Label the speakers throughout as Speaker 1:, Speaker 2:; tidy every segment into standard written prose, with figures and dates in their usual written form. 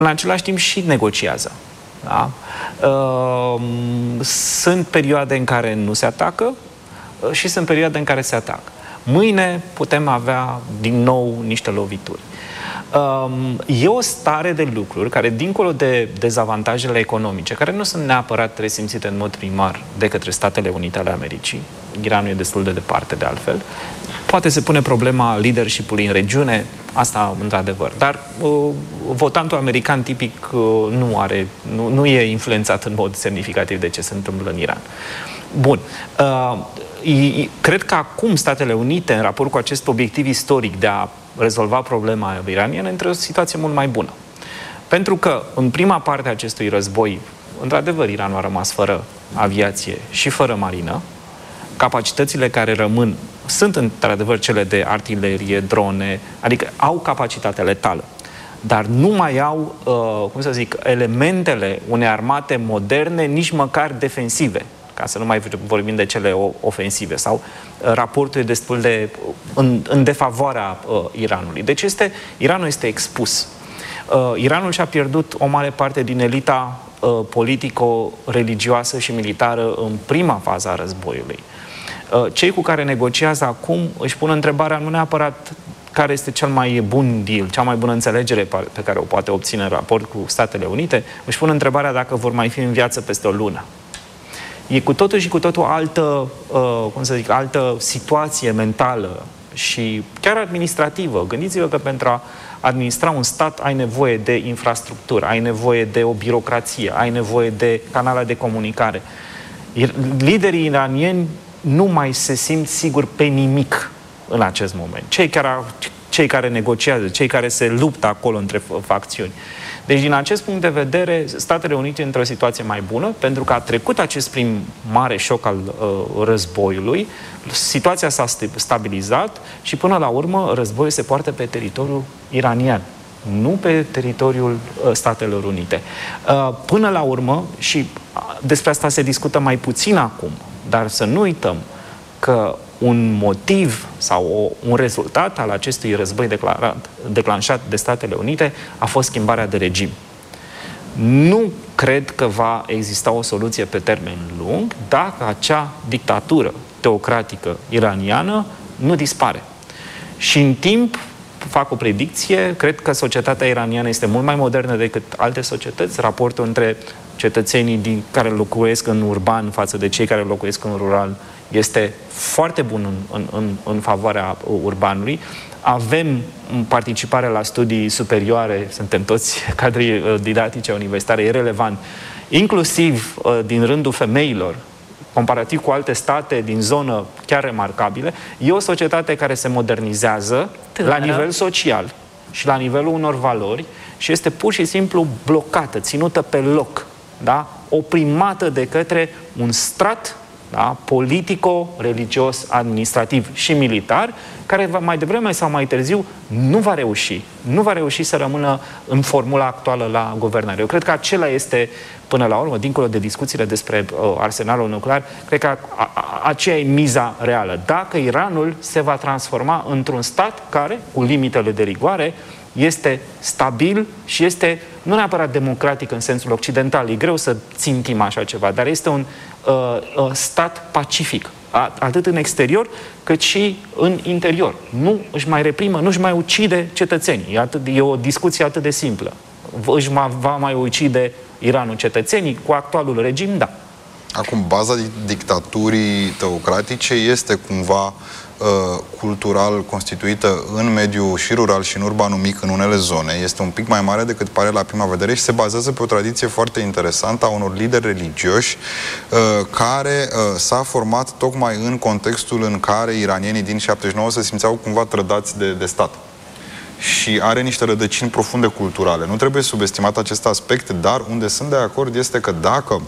Speaker 1: în același timp și negociază. Da? Sunt perioade în care nu se atacă și sunt perioade în care se atacă. Mâine putem avea din nou niște lovituri. E o stare de lucruri care, dincolo de dezavantajele economice, care nu sunt neapărat resimțite în mod primar de către Statele Unite ale Americii, Iranul e destul de departe de altfel, poate se pune problema leadership-ului în regiune, asta într-adevăr, dar votantul american tipic nu e influențat în mod semnificativ de ce se întâmplă în Iran. Bun. Cred că acum Statele Unite, în raport cu acest obiectiv istoric de a rezolva problema iraniană, într-o situație mult mai bună. Pentru că în prima parte a acestui război, într-adevăr, Iranul a rămas fără aviație și fără marină. Capacitățile care rămân sunt într-adevăr cele de artilerie, drone, adică au capacitate letală, dar nu mai au, elementele unei armate moderne, nici măcar defensive, ca să nu mai vorbim de cele ofensive, sau raportul e destul de în defavoarea Iranului. Deci Iranul este expus. Iranul și-a pierdut o mare parte din elita politico-religioasă și militară în prima fază a războiului. Cei cu care negociază acum își pun întrebarea nu neapărat care este cel mai bun deal, cea mai bună înțelegere pe care o poate obține în raport cu Statele Unite, își pun întrebarea dacă vor mai fi în viață peste o lună. E cu totul și cu totul altă situație mentală și chiar administrativă. Gândiți-vă că pentru a administra un stat ai nevoie de infrastructură, ai nevoie de o birocrație, ai nevoie de canale de comunicare. Liderii iranieni nu mai se simt siguri pe nimic în acest moment. Cei care negociază, cei care se luptă acolo între facțiuni. Deci, din acest punct de vedere, Statele Unite într-o situație mai bună, pentru că a trecut acest prim mare șoc al războiului, situația s-a stabilizat și, până la urmă, războiul se poartă pe teritoriul iranian, nu pe teritoriul Statelor Unite. Până la urmă, și despre asta se discută mai puțin acum, dar să nu uităm că un motiv sau un rezultat al acestui război declanșat de Statele Unite a fost schimbarea de regim. Nu cred că va exista o soluție pe termen lung dacă acea dictatură teocratică iraniană nu dispare. Și în timp, fac o predicție, cred că societatea iraniană este mult mai modernă decât alte societăți. Raportul între cetățenii care locuiesc în urban față de cei care locuiesc în rural este foarte bun în favoarea urbanului. Avem participare la studii superioare, suntem toți cadri didactice universitare, e relevant, inclusiv din rândul femeilor, comparativ cu alte state din zonă chiar remarcabile. E o societate care se modernizează la nivel social și la nivelul unor valori și este pur și simplu blocată, ținută pe loc, da? Oprimată de către un strat, da? Politico-religios, administrativ și militar, care mai devreme sau mai târziu nu va reuși să rămână în formula actuală la guvernare. Eu cred că acela este, până la urmă, dincolo de discuțiile despre arsenalul nuclear, cred că aceea e miza reală. Dacă Iranul se va transforma într-un stat care, cu limitele de rigoare, este stabil și este nu neapărat democratic în sensul occidental, e greu să țintim așa ceva, dar este un stat pacific, atât în exterior cât și în interior. Nu își mai reprimă, nu își mai ucide cetățenii. E o discuție atât de simplă. Va mai ucide Iranul cetățenii cu actualul regim? Da.
Speaker 2: Acum, baza dictaturii teocratice este cumva cultural constituită în mediul și rural și în urbanul mic în unele zone. Este un pic mai mare decât pare la prima vedere și se bazează pe o tradiție foarte interesantă a unor lideri religioși care s-a format tocmai în contextul în care iranienii din 79 se simțeau cumva trădați de stat. Și are niște rădăcini profunde culturale. Nu trebuie subestimat acest aspect, dar unde sunt de acord este că dacă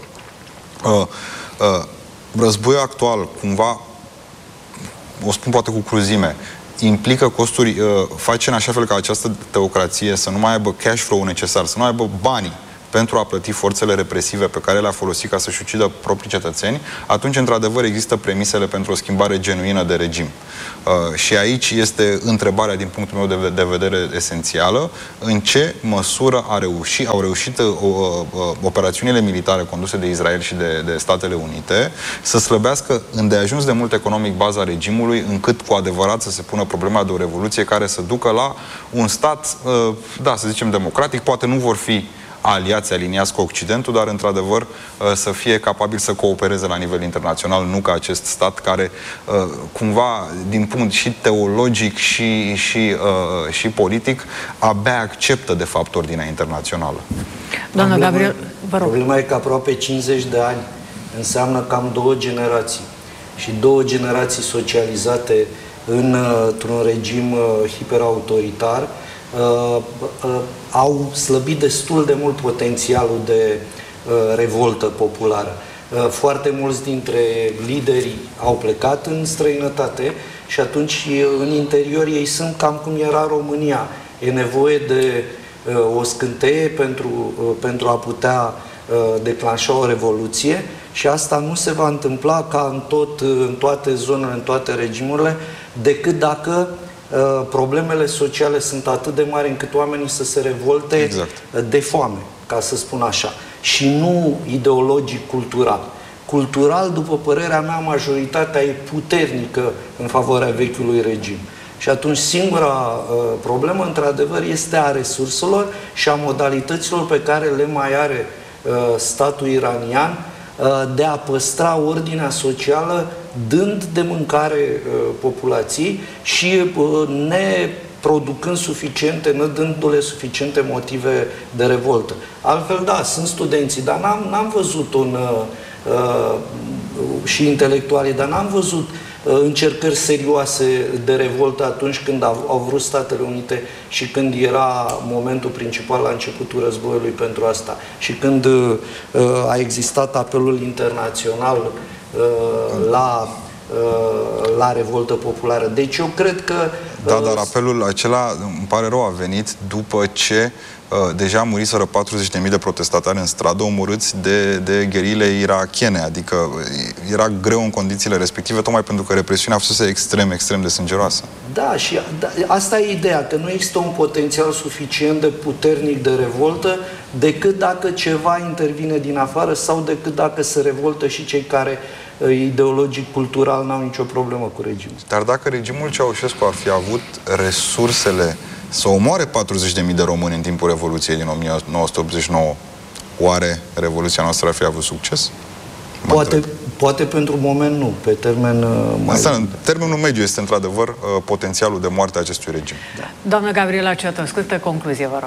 Speaker 2: războiul actual cumva, o spun poate cu cruzime, implică costuri, face în așa fel ca această teocrație să nu mai aibă cash flow necesar, să nu aibă banii pentru a plăti forțele represive pe care le-a folosit ca să-și ucidă proprii cetățeni, atunci, într-adevăr, există premisele pentru o schimbare genuină de regim. Și aici este întrebarea, din punctul meu de vedere, esențială: în ce măsură au reușit operațiunile militare conduse de Israel și de Statele Unite să slăbească îndeajuns de mult economic baza regimului, încât cu adevărat să se pună problema de o revoluție care să ducă la un stat, da, să zicem, democratic. Poate nu vor fi aliați aliniați cu Occidentul, dar într-adevăr să fie capabil să coopereze la nivel internațional, nu ca acest stat care cumva, din punct și teologic și politic, abia acceptă de fapt ordinea internațional.
Speaker 3: Doamna Gabriel, vă rog.
Speaker 4: Problema e că aproape 50 de ani înseamnă cam 2 generații. Și 2 generații socializate într-un regim hiperautoritar au slăbit destul de mult potențialul de revoltă populară. Foarte mulți dintre liderii au plecat în străinătate și atunci în interior ei sunt cam cum era România. E nevoie de o scânteie pentru a putea declanșa o revoluție și asta nu se va întâmpla ca în toate zonele, în toate regimurile, decât dacă problemele sociale sunt atât de mari încât oamenii să se revolte de foame, ca să spun așa, și nu ideologic cultural. Cultural, după părerea mea, majoritatea e puternică în favoarea vechiului regim. Și atunci singura problemă, într-adevăr, este a resurselor și a modalităților pe care le mai are statul iranian de a păstra ordinea socială, dând de mâncare populației și neproducând suficiente, ne dându-le suficiente motive de revoltă. Altfel, da, sunt studenții, dar n-am văzut și intelectualii, dar n-am văzut încercări serioase de revoltă atunci când au vrut Statele Unite și când era momentul principal la începutul războiului pentru asta și când a existat apelul internațional la revoltă populară. Deci eu cred că...
Speaker 2: Da, dar apelul acela, îmi pare rău, a venit după ce deja muriseră 40.000 de protestatari în stradă, omorâți de gherile irakiene. Adică era greu în condițiile respective, tocmai pentru că represiunea a fost extrem de sângeroasă.
Speaker 4: Da, și asta e ideea, că nu există un potențial suficient de puternic de revoltă decât dacă ceva intervine din afară sau decât dacă se revoltă și cei care ideologic, cultural, n-au nicio problemă cu regimul.
Speaker 2: Dar dacă regimul Ceaușescu ar fi avut resursele să omoare 40.000 de români în timpul Revoluției din 1989, oare Revoluția noastră ar fi avut succes?
Speaker 4: Poate pentru moment nu, pe termen mai...
Speaker 2: Asta, în termenul mediu este într-adevăr potențialul de moarte a acestui regim.
Speaker 3: Da. Doamna Gabriela Ciotău, scurtă concluzie, vă rog.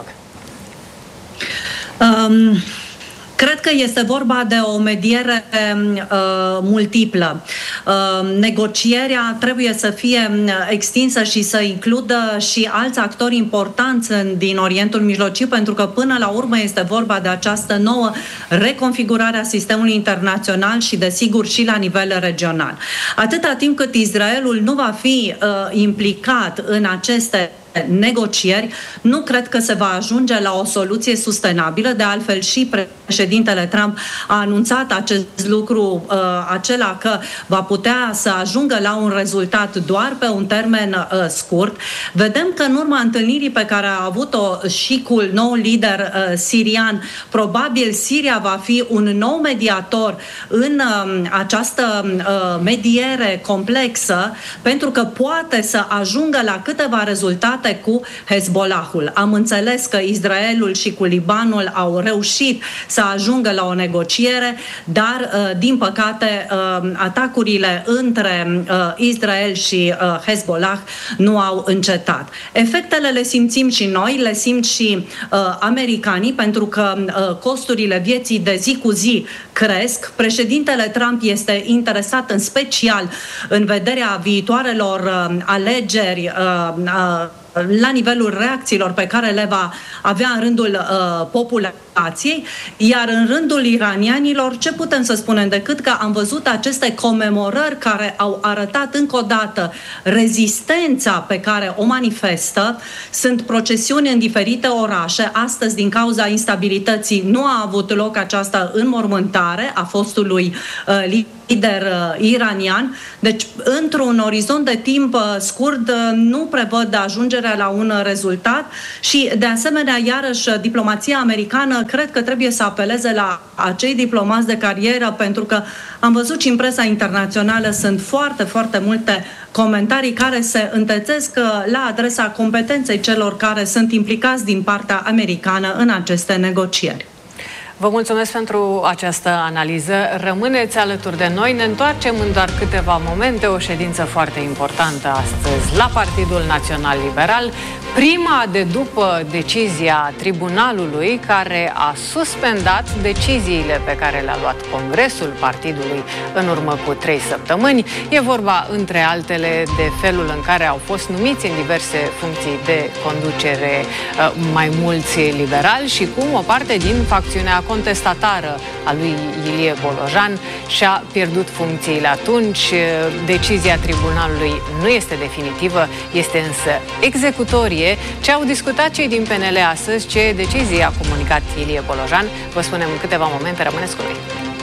Speaker 5: Cred că este vorba de o mediere multiplă. Negocierea trebuie să fie extinsă și să includă și alți actori importanți din Orientul Mijlociu, pentru că până la urmă este vorba de această nouă reconfigurare a sistemului internațional și, desigur, și la nivel regional. Atâta timp cât Israelul nu va fi implicat în aceste negocieri, nu cred că se va ajunge la o soluție sustenabilă. De altfel, și președintele Trump a anunțat acest lucru, acela că va putea să ajungă la un rezultat doar pe un termen scurt. Vedem că în urma întâlnirii pe care a avut-o și cu noul lider sirian, probabil Siria va fi un nou mediator în această mediere complexă, pentru că poate să ajungă la câteva rezultate cu Hezbollahul. Am înțeles că Israelul și cu Libanul au reușit să ajungă la o negociere, dar, din păcate, atacurile între Israel și Hezbollah nu au încetat. Efectele le simțim și noi, le simt și americanii, pentru că costurile vieții de zi cu zi cresc. Președintele Trump este interesat în special în vederea viitoarelor alegeri la nivelul reacțiilor pe care le va avea în rândul populației, iar în rândul iranianilor, ce putem să spunem decât că am văzut aceste comemorări care au arătat încă o dată rezistența pe care o manifestă. Sunt procesiuni în diferite orașe. Astăzi, din cauza instabilității, nu a avut loc această înmormântare a fostului lider iranian. Deci, într-un orizont de timp scurt, nu prevăd ajungerea la un rezultat și, de asemenea, iarăși, diplomația americană cred că trebuie să apeleze la acei diplomați de carieră, pentru că am văzut și în presa internațională sunt foarte, foarte multe comentarii care se întețesc la adresa competenței celor care sunt implicați din partea americană în aceste negocieri.
Speaker 3: Vă mulțumesc pentru această analiză. Rămâneți alături de noi. Ne întoarcem în doar câteva momente. O ședință foarte importantă astăzi la Partidul Național Liberal. Prima de după decizia tribunalului care a suspendat deciziile pe care le-a luat Congresul Partidului în urmă cu 3 săptămâni. E vorba, între altele, de felul în care au fost numiți în diverse funcții de conducere mai mulți liberali și cum o parte din facțiunea contestatară a lui Ilie Bolojan și-a pierdut funcțiile. Atunci, decizia tribunalului nu este definitivă, este însă executorie. Ce au discutat cei din PNL astăzi, ce decizie a comunicat Ilie Bolojan, vă spunem în câteva momente, rămâneți cu noi.